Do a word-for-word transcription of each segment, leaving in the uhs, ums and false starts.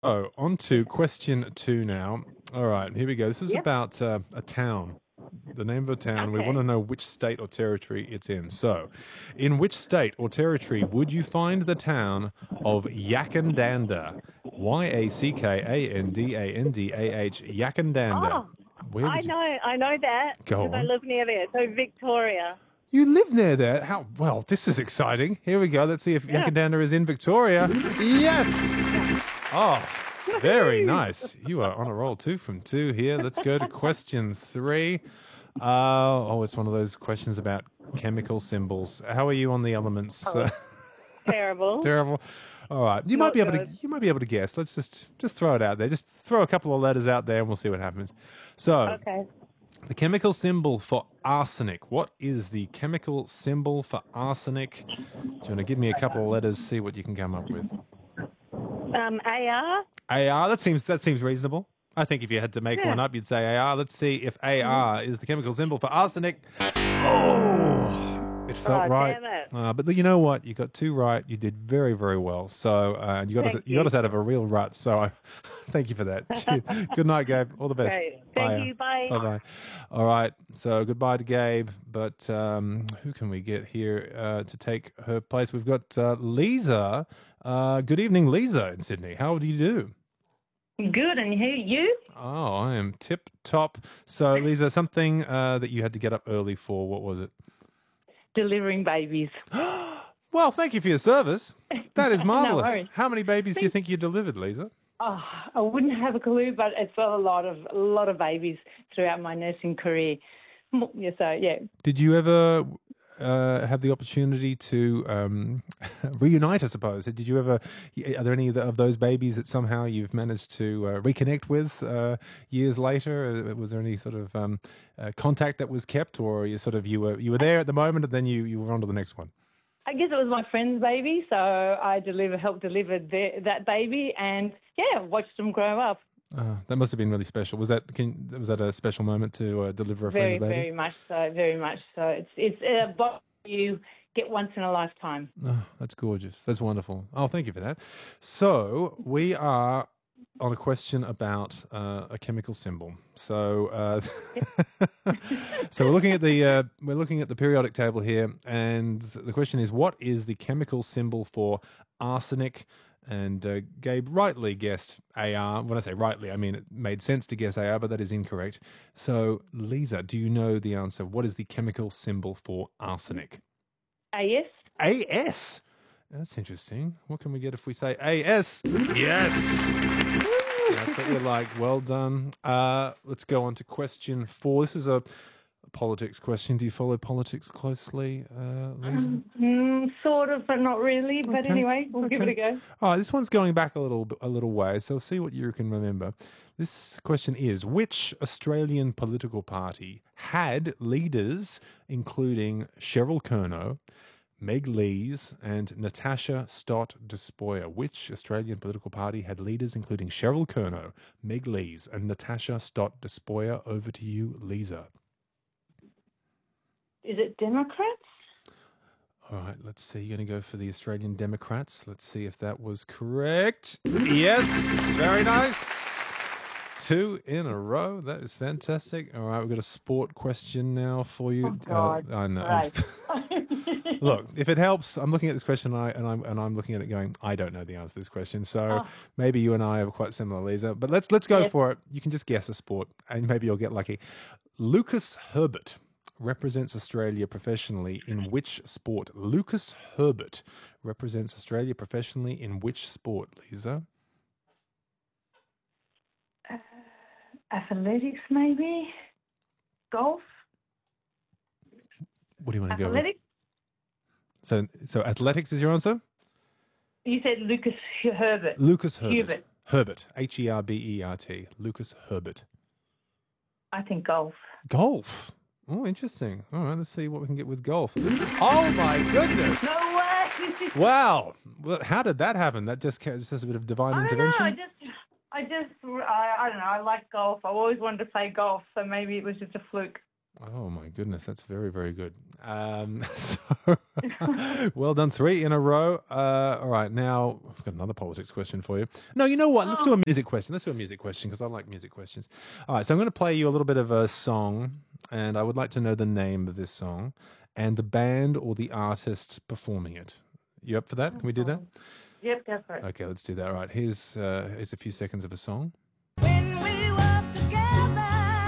Oh, on to question two now. All right, here we go. This is Yep. about uh, a town. The name of a town. We want to Okay. know which state or territory it's in. So, in which state or territory would you find the town of Yakandanda? Y A C K A N D A N D A H. Yakandanda. Oh, Where I would you know, I know that go because I on? live near there. So Victoria. You live near there. How well? This is exciting. Here we go. Let's see if Yeah. Yakandanda is in Victoria. Yes. Oh, very Woohoo! nice. You are on a roll. Two from two here. Let's go to question three. Uh, oh, it's one of those questions about chemical symbols. How are you on the elements? Oh, terrible. Terrible. All right. You might Not be able to. good. You might be able to guess. Let's just just throw it out there. Just throw a couple of letters out there, and we'll see what happens. So. Okay. The chemical symbol for arsenic. What is the chemical symbol for arsenic? Do you want to give me a couple of letters, see what you can come up with? Um, A R. A R, that seems that seems reasonable. I think if you had to make Yeah. one up, you'd say A R. Let's see if A R is the chemical symbol for arsenic. Oh, it felt Oh, right. damn it. Uh, but you know what? You got two right. You did very, very well. So uh, you got us. Thank You got you. us out of a real rut. So I thank you for that. Cheers. Good night, Gabe. All the best. Great. Thank you. Bye. Bye bye. All right. So goodbye to Gabe. But um, who can we get here uh, to take her place? We've got uh, Lisa. Uh, good evening, Lisa in Sydney. How do you do? Good. And who you? Oh, I am tip top. So, Lisa, something uh, that you had to get up early for. What was it? Delivering babies. Well, thank you for your service. That is marvelous. worries. How many babies do you think you delivered, Lisa? Oh, I wouldn't have a clue, but it's a lot of a lot of babies throughout my nursing career. Yeah, so yeah. Did you ever uh, have the opportunity to um, reunite, I suppose? Did you ever, are there any of those babies that somehow you've managed to uh, reconnect with uh, years later? Uh, Was there any sort of um, uh, contact that was kept, or you sort of, you were you were there at the moment and then you, you were on to the next one? I guess it was my friend's baby, so I deliver helped deliver their, that baby, and yeah, watched them grow up. Uh, that must have been really special. Was that can, was that a special moment to uh, deliver a Very, friend's baby? very much so. Very much so. It's it's a bond you get once in a lifetime. Oh, that's gorgeous. That's wonderful. Oh, thank you for that. So we are on a question about uh, a chemical symbol. So, uh, so we're looking at the uh, we're looking at the periodic table here, and the question is, what is the chemical symbol for arsenic? And uh, Gabe rightly guessed A R. When I say rightly, I mean it made sense to guess A R, but that is incorrect. So, Lisa, do you know the answer? What is the chemical symbol for arsenic? A S. A S. That's interesting. What can we get if we say A S? Yes. That's what you like. Well done. Uh, let's go on to question four. This is a, a politics question. Do you follow politics closely, uh, Lisa? Um, mm, sort of, but not really. But Okay, anyway, we'll give it a okay. go. All right, this one's going back a little a little way, so see what you can remember. This question is, which Australian political party had leaders including Cheryl Kernot, Meg Lees, and Natasha Stott Despoja? Which Australian political party had leaders including Cheryl Kernot, Meg Lees, and Natasha Stott Despoja? Over to you, Lisa. Is it Democrats? All right, let's see. You're going to go for the Australian Democrats. Let's see if that was correct. Yes, very nice. Two in a row. That is fantastic. All right, we've got a sport question now for you. Oh, God. Uh, I know. Right. Look, if it helps, I'm looking at this question and, I, and I'm and I'm looking at it going, I don't know the answer to this question. So Oh. maybe you and I are quite similar, Lisa. But let's let's go Yes. for it. You can just guess a sport, and maybe you'll get lucky. Lucas Herbert represents Australia professionally in which sport? Lucas Herbert represents Australia professionally in which sport, Lisa? Uh, athletics, maybe? Golf? What do you want to go with? Athletics? So, so athletics is your answer? You said Lucas Herbert. Lucas Herbert. Hubert. Herbert. H E R B E R T. Lucas Herbert. I think golf. Golf. Oh, interesting. All right, let's see what we can get with golf. Oh, my goodness. No way! Wow. Well, how did that happen? That just, ca- just has a bit of divine I don't intervention? know. I just, I just, I, I don't know. I like golf. I always wanted to play golf, so maybe it was just a fluke. Oh my goodness, that's very, very good. Um, so, well done, three in a row. Uh, all right, now I've got another politics question for you. No, you know what? Let's do a music question. Let's do a music question because I like music questions. All right, so I'm going to play you a little bit of a song, and I would like to know the name of this song and the band or the artist performing it. You up for that? Can we do that? Yep, go for it. Okay, let's do that. All right, here's uh, here's a few seconds of a song. When we was together,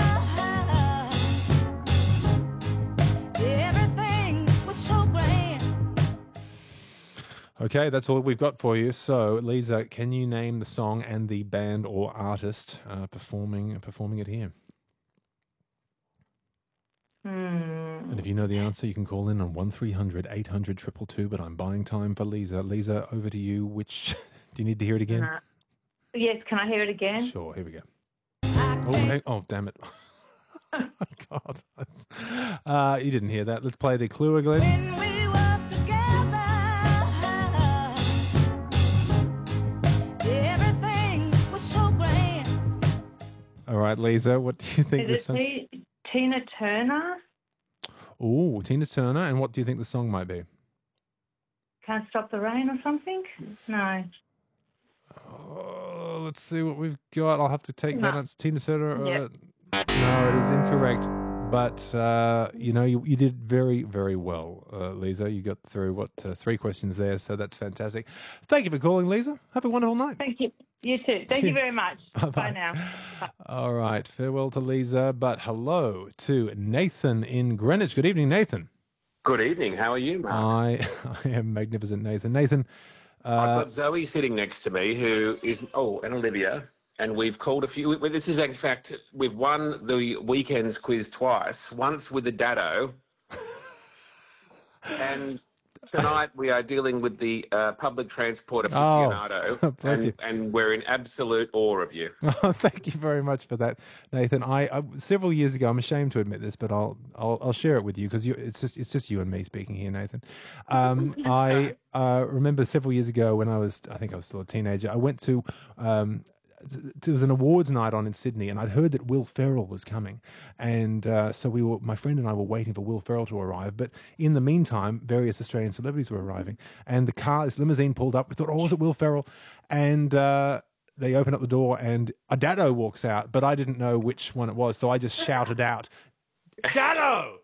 everything was so grand. Okay, that's all we've got for you. So, Lisa, can you name the song and the band or artist uh, performing performing it here? Hmm. And if you know the answer, you can call in on one three hundred eight hundred two two two, but I'm buying time for Lisa. Lisa, over to you. Which, do you need to hear it again? No. Yes, can I hear it again? Sure, here we go. Oh, hey, oh damn it. Oh, God. Uh, you didn't hear that. Let's play the clue again. When we was together, everything was so grand. All right, Lisa, what do you think Is this it song... T- Tina Turner? Oh, Tina Turner. And what do you think the song might be? Can't Stop the Rain or something? No. Oh, let's see what we've got. I'll have to take No. that. It's Tina Turner. Yep. Uh, no, it is incorrect. But, uh, you know, you, you did very, very well, uh, Lisa. You got through, what, uh, three questions there, so that's fantastic. Thank you for calling, Lisa. Have a wonderful night. Thank you. You too. Thank you very much. Bye-bye. Bye now. Bye. All right, farewell to Lisa, but hello to Nathan in Greenwich. Good evening, Nathan. Good evening. How are you, Mark? I, I am magnificent, Nathan. Nathan, uh, I've got Zoe sitting next to me, who is oh, and Olivia, and we've called a few. well, This is in fact we've won the weekend's quiz twice. Once with the Dado, and tonight we are dealing with the uh, public transport aficionado, Oh, bless and, you. and we're in absolute awe of you. Oh, thank you very much for that, Nathan. I, I several years ago, I'm ashamed to admit this, but I'll I'll, I'll share it with you because it's just it's just you and me speaking here, Nathan. Um, I uh, remember several years ago when I was I think I was still a teenager. I went to um, there was an awards night on in Sydney, and I'd heard that Will Ferrell was coming, and uh, so we were my friend and I were waiting for Will Ferrell to arrive. But in the meantime, various Australian celebrities were arriving, and the car, this limousine pulled up. We thought, oh, was it Will Ferrell? And uh, they open up the door and a Dado walks out, but I didn't know which one it was, so I just shouted out, Dado!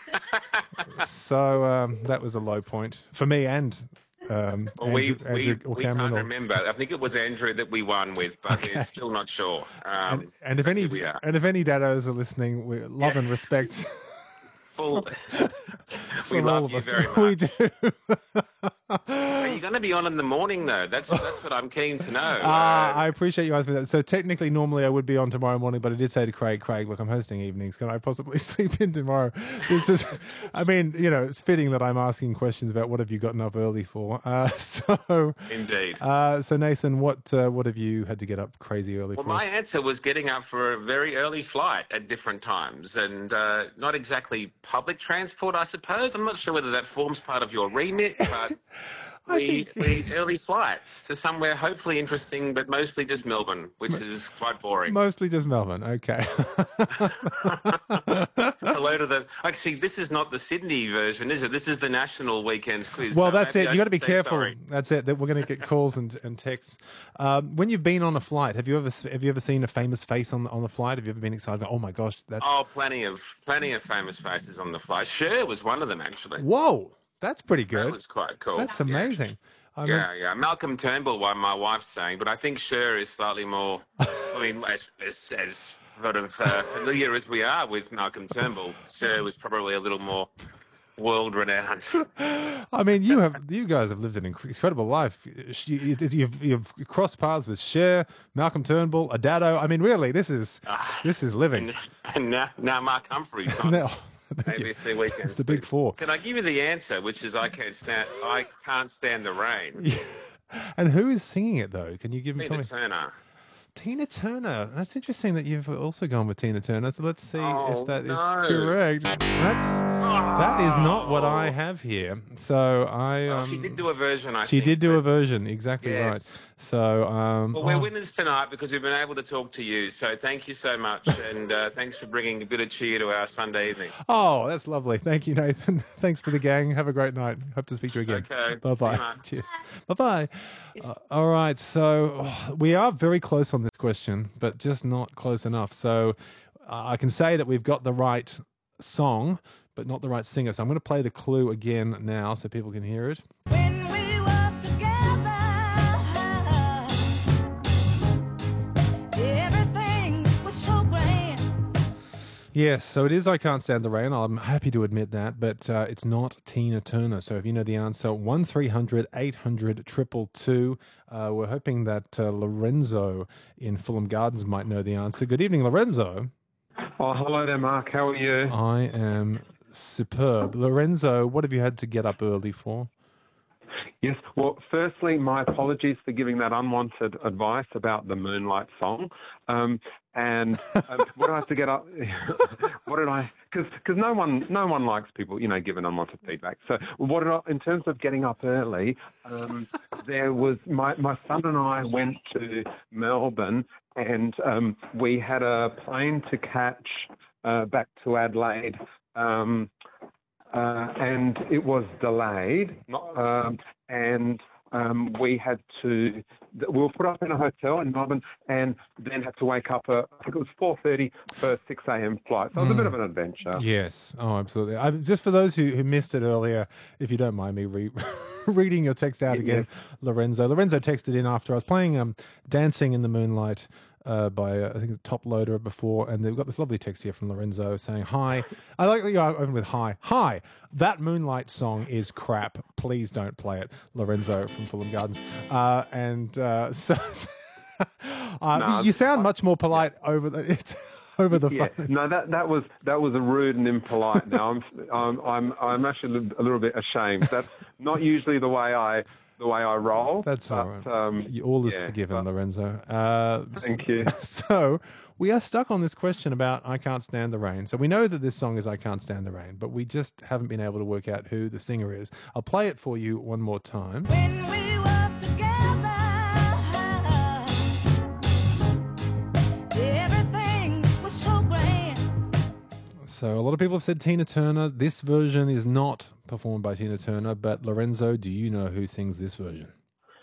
So um, that was a low point for me and um, Well, we Andrew, we, Andrew or we Cameron. can't or- remember. I think it was Andrew that we won with, but Okay. we're still not sure. Um, and, and if any here we are. and if any Dados are listening, we love and respect Full, we from love all of you us. very much. We do. Are you going to be on in the morning, though? That's that's what I'm keen to know. Ah, Uh, I appreciate you asking me that. So technically, normally I would be on tomorrow morning, but I did say to Craig, Craig, look, I'm hosting evenings. Can I possibly sleep in tomorrow? This is, I mean, you know, it's fitting that I'm asking questions about what have you gotten up early for. Uh, so, Indeed. uh, so Nathan, what uh, what have you had to get up crazy early Well, for? my answer was getting up for a very early flight at different times, and uh, not exactly public transport, I suppose. I'm not sure whether that forms part of your remit, but I we, think- we need early flights to somewhere hopefully interesting, but mostly just Melbourne, which is quite boring. Mostly just Melbourne. Okay. Hello to the. Actually, this is not the Sydney version, is it? This is the national weekends quiz. Well, so that's maybe it. I You got to be should say careful. sorry. That's it. That we're going to get calls and, and texts. Um, when you've been on a flight, have you ever have you ever seen a famous face on the, on the flight? Have you ever been excited? Oh my gosh, that's Oh, plenty of plenty of famous faces on the flight. Cher was one of them, actually. whoa, that's pretty That good. was quite cool. That's Yeah. amazing. I mean, Yeah, yeah. Malcolm Turnbull, one my wife's saying, but I think Cher is slightly more. I mean, as, as, as sort of uh, familiar as we are with Malcolm Turnbull, Cher was probably a little more world-renowned. I mean, you have you guys have lived an inc- incredible life. You, you, you've you've crossed paths with Cher, Malcolm Turnbull, Adado. I mean, really, this is this is living. and, and now, now Mark Humphries on Now, A B C Weekends. the big Quiz. four. Can I give you the answer, which is I can't stand I can't stand the rain. And who is singing it though? Can you give me? Tell Tina me. Turner. Tina Turner. That's interesting that you've also gone with Tina Turner. So let's see Oh, if that is no. correct. That's that is not what I have here. So I Well, um, she did do a version, I she think. did do but- a version, exactly Yes. right. So, um, Well, we're oh, winners tonight because we've been able to talk to you. So thank you so much, and uh, thanks for bringing a bit of cheer to our Sunday evening. oh, that's lovely. Thank you, Nathan. Thanks to the gang. Have a great night. Hope to speak to you again. Okay. Bye See you, bye. mate. Cheers. Bye bye. Uh, all right. So oh, we are very close on this question, but just not close enough. So uh, I can say that we've got the right song, but not the right singer. So I'm going to play the clue again now so people can hear it. When we was together, everything was so grand. Yes, so it is I Can't Stand the Rain. I'm happy to admit that, but uh, it's not Tina Turner. So if you know the answer, one three hundred eight hundred two two two. Uh, we're hoping that uh, Lorenzo in Fulham Gardens might know the answer. Good evening, Lorenzo. Oh, hello there, Mark. How are you? I am superb. Lorenzo, what have you had to get up early for? Yes. Well, firstly, my apologies for giving that unwanted advice about the Moonlight song. Um, and um, what did I have to get up? What did I? Because no one no one likes people, you know, giving unwanted feedback. So, what did I? In terms of getting up early, um, there was my my son and I went to Melbourne, and um, we had a plane to catch uh, back to Adelaide. Um, Uh, and it was delayed, not, um, and um, we had to, we were put up in a hotel in Melbourne and then had to wake up at, I think it was four thirty for a six a.m. flight. So it was a bit of an adventure. Yes. Oh, absolutely. I, just for those who, who missed it earlier, if you don't mind me re- reading your text out again, Lorenzo. Lorenzo texted in after I was playing um, Dancing in the Moonlight uh, by, uh, I think it's Top Loader before, and they've got this lovely text here from Lorenzo saying, hi. I like that you open with hi. Hi, that Moonlight song is crap. Please don't play it. Lorenzo from Fulham Gardens. Uh, and uh, so uh, No, you sound much more polite over the... It's, over the Yeah, phone. no, that that was that was a rude and impolite. Now I'm I'm I'm I'm actually a little bit ashamed. That's not usually the way I the way I roll. That's but, all right. Um, You- all is yeah, forgiven, but- Lorenzo. Uh, Thank you. So we are stuck on this question about I Can't Stand the Rain. So we know that this song is I Can't Stand the Rain, but we just haven't been able to work out who the singer is. I'll play it for you one more time. When we was together, everything was so grand. So a lot of people have said Tina Turner. This version is not performed by Tina Turner, but Lorenzo, do you know who sings this version?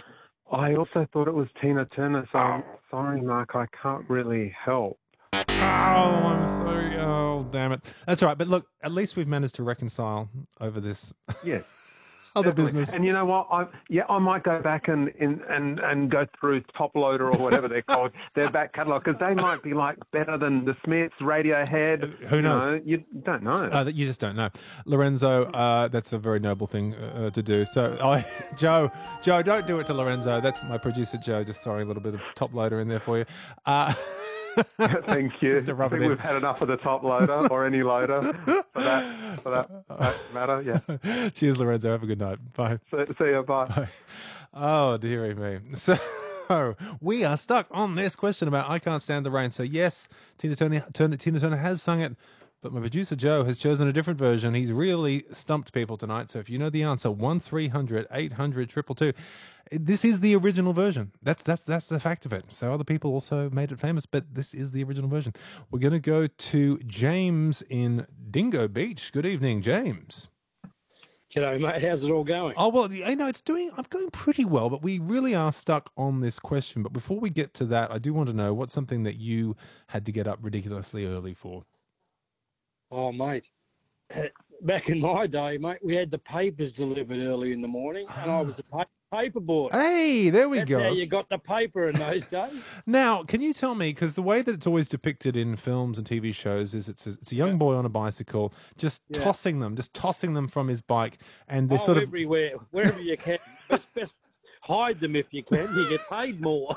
I also thought it was Tina Turner, so I'm sorry, Mark, I can't really help. Oh, I'm sorry. Oh, damn it. That's all right. But look, at least we've managed to reconcile over this Yes. other Definitely. business. And you know what? I yeah, I might go back and and, and, and go through Top Loader or whatever they're called, their back catalogue, because they might be like better than the Smiths, Radiohead. Who knows? You know, you don't know. Uh, that you just don't know, Lorenzo. Uh, that's a very noble thing uh, to do. So, I, Joe, Joe, don't do it to Lorenzo. That's my producer, Joe, just throwing a little bit of Top Loader in there for you. Uh, Thank you. Just to rub I it think in. we've had enough of the Top Loader or any loader for that for that, that matter. Yeah. Cheers, Lorenzo. Have a good night. Bye. See, see you. Bye. Oh, dearie me. So we are stuck on this question about I Can't Stand the Rain. So yes, Tina Turner, Turner, Tina Turner has sung it, but my producer Joe has chosen a different version. He's really stumped people tonight. So if you know the answer, one three hundred eight hundred two two two. This is the original version. That's that's that's the fact of it. So other people also made it famous, but this is the original version. We're going to go to James in Dingo Beach. Good evening, James. G'day, mate. How's it all going? Oh, well, you know, it's doing, I'm going pretty well, but we really are stuck on this question. But before we get to that, I do want to know what's something that you had to get up ridiculously early for? Oh, mate. Back in my day, mate, we had the papers delivered early in the morning, and I was the pa- paper boy. Hey, there we That's go. how you got the paper in those days. Now, can you tell me, because the way that it's always depicted in films and T V shows is it's a, it's a young boy on a bicycle just Yeah. tossing them, just tossing them from his bike, and they're Oh, sort of... everywhere, wherever you can. Best, best hide them if you can. You get paid more.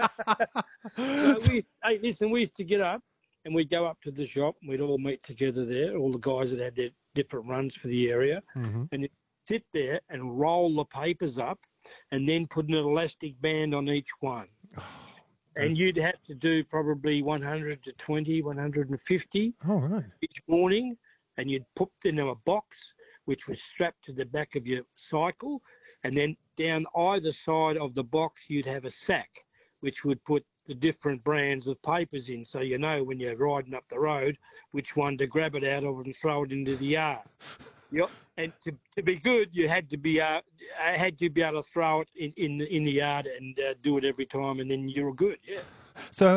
So we, hey, listen, we used to get up and we'd go up to the shop and we'd all meet together there, all the guys that had their different runs for the area, Mhm. and you'd sit there and roll the papers up and then put an elastic band on each one. And you'd have to do probably one hundred to twenty, one hundred fifty Oh, right. each morning, and you'd put them in a box which was strapped to the back of your cycle, and then down either side of the box you'd have a sack, which would put the different brands of papers in, so you know when you're riding up the road which one to grab it out of and throw it into the yard. Yep. And to, to be good, you had to be uh, had to be able to throw it in in, in the yard and uh, do it every time, and then you were good. Yeah. So